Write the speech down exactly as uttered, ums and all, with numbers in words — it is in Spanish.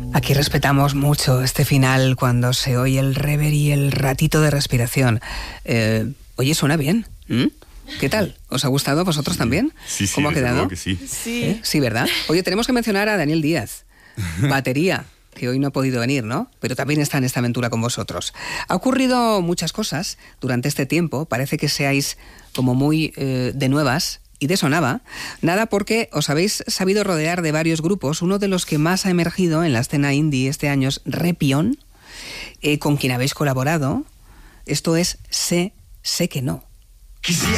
Aquí respetamos mucho este final cuando se oye el rever y el ratito de respiración. Eh, oye, suena bien. ¿Mm? ¿Qué tal? ¿Os ha gustado a vosotros también? Sí, sí, ¿Cómo ha quedado? Que sí. Sí. ¿Eh? Sí, ¿verdad? Oye, tenemos que mencionar a Daniel Díaz, batería, que hoy no ha podido venir, ¿no? Pero también está en esta aventura con vosotros. Ha ocurrido muchas cosas durante este tiempo. Parece que seáis como muy eh, de nuevas y de sonaba. Nada, porque os habéis sabido rodear de varios grupos. Uno de los que más ha emergido en la escena indie este año es Repion, eh, con quien habéis colaborado. Esto es Sé, sé que no. Quisiera